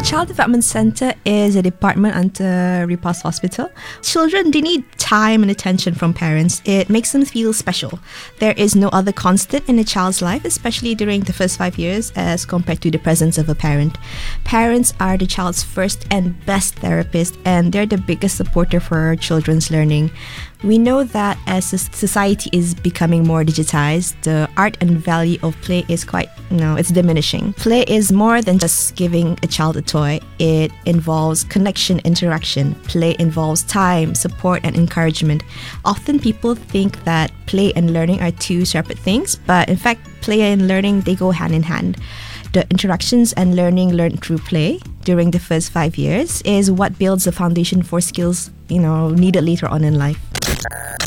Child Development Center is a department under Repulse Hospital. Children, they need time and attention from parents. It makes them feel special. There is no other constant in a child's life, especially during the first 5 years, as compared to the presence of a parent. Parents are the child's first and best therapist, and they're the biggest supporter for children's learning. We know that as society is becoming more digitized, the art and value of play is it's diminishing. Play is more than just giving a child a toy. It involves connection, interaction. Play involves time, support, and encouragement. Often people think that play and learning are two separate things, but in fact, play and learning, they go hand in hand. The interactions and learning learned through play during the first 5 years is what builds the foundation for skills, needed later on in life.